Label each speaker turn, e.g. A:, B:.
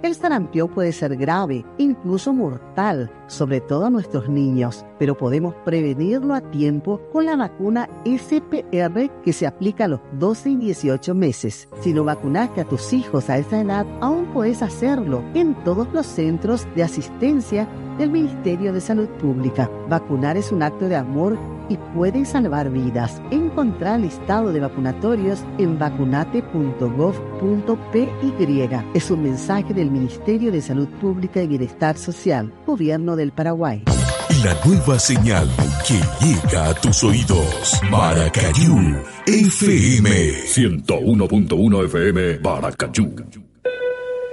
A: El sarampión puede ser grave, incluso mortal, sobre todo a nuestros niños, pero podemos prevenirlo a tiempo con la vacuna SPR que se aplica a los 12 y 18 meses. Si no vacunaste a tus hijos a esa edad, aún puedes hacerlo en todos los centros de asistencia del Ministerio de Salud Pública. Vacunar es un acto de amor y puede salvar vidas. Encontrá el listado de vacunatorios en vacunate.gov.py. Es un mensaje del Ministerio de Salud Pública y Bienestar Social, Gobierno del Paraguay.
B: La nueva señal que llega a tus oídos. Maracayú FM 101.1 FM Maracayú.